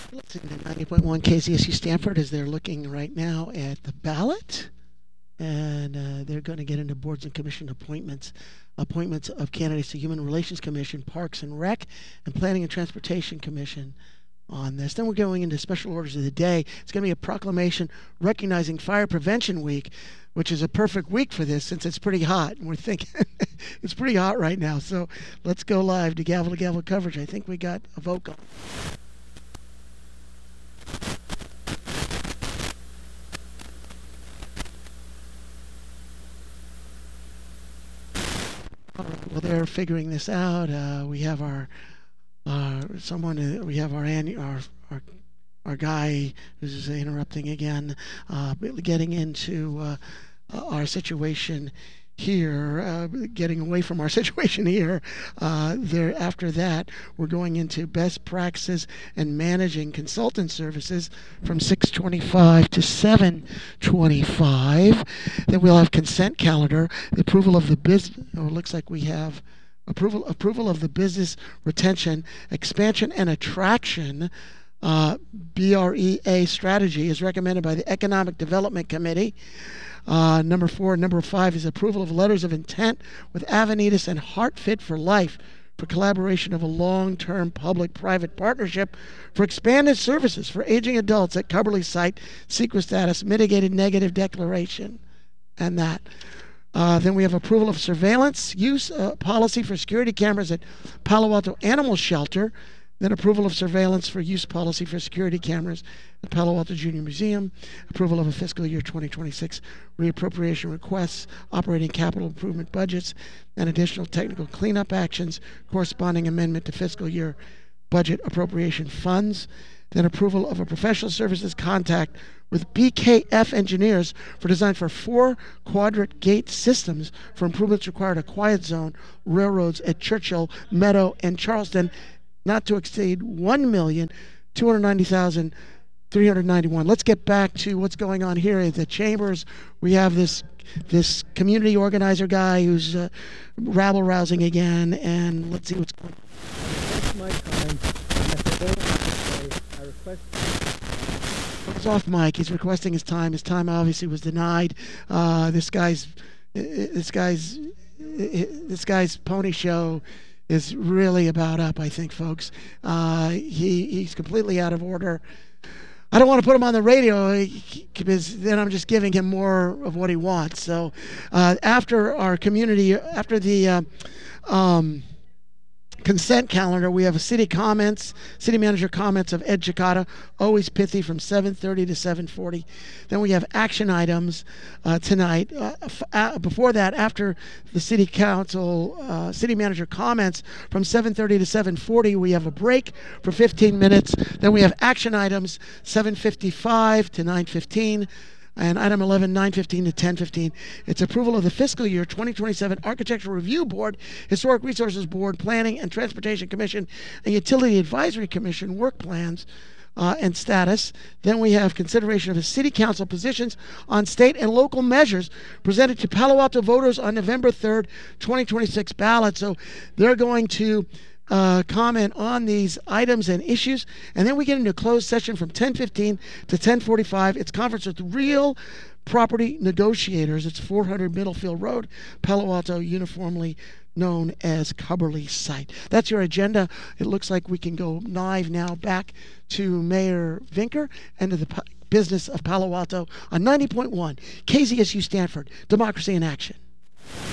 Listening to 90.1 KZSU Stanford as they're looking right now at the ballot. And they're going to get into boards and commission appointments of candidates to Human Relations Commission, Parks and Rec, and Planning and Transportation Commission on this. Then we're going into special orders of the day. It's going to be a proclamation recognizing Fire Prevention Week, which is a perfect week for this since it's pretty hot. And we're thinking it's pretty hot right now. So let's go live to gavel coverage. I think we got a vote going. Well, they're figuring this out. We have our guy who's interrupting again, getting into our situation here, getting away from our situation here. After that, we're going into best practices and managing consultant services from 6:25 to 7:25. Then we'll have consent calendar, the approval of the business. Oh, it looks like we have approval of the business retention, expansion, and attraction. BREA strategy is recommended by the Economic Development Committee. Number 4 and number 5 is approval of letters of intent with Avanitas and HeartFit for Life for collaboration of a long-term public-private partnership for expanded services for aging adults at Cubberley site, CEQA status, mitigated negative declaration, and that. Then we have approval of surveillance use policy for security cameras at Palo Alto Animal Shelter. Then approval of surveillance for use policy for security cameras at Palo Alto Junior Museum. Approval of a fiscal year 2026 reappropriation requests, operating capital improvement budgets, and additional technical cleanup actions, corresponding amendment to fiscal year budget appropriation funds. Then approval of a professional services contract with BKF Engineers for design for 4 quadrant gate systems for improvements required at quiet zone railroads at Churchill, Meadow, and Charleston, not to exceed $1,290,391. Let's get back to what's going on here at the chambers. We have this community organizer guy who's rabble-rousing again, and let's see what's going on. That's my time. I request. He's off mic. He's requesting his time. His time obviously was denied. This guy's pony show is really about up, I think, folks. He's completely out of order. I don't want to put him on the radio because then I'm just giving him more of what he wants. So after the consent calendar, we have city manager comments of Ed Chicata, always pithy, from 7:30 to 7:40. Then we have action items tonight. Before that, after the city manager comments from 7:30 to 7:40, we have a break for 15 minutes. Then we have action items 7:55 to 9:15. And item 11, 9:15 to 10:15. It's approval of the fiscal year 2027 Architectural Review Board, Historic Resources Board, Planning and Transportation Commission, and Utility Advisory Commission work plans and status. Then we have consideration of the City Council positions on state and local measures presented to Palo Alto voters on November 3rd, 2026 ballot. So they're going to comment on these items and issues, and then we get into a closed session from 10:15 to 10:45. It's conference with real property negotiators. It's 400 Middlefield Road, Palo Alto, uniformly known as Cubberley site. That's your agenda. It looks like we can go live now back to Mayor Vinker and to the business of Palo Alto on 90.1 KZSU Stanford, Democracy in Action.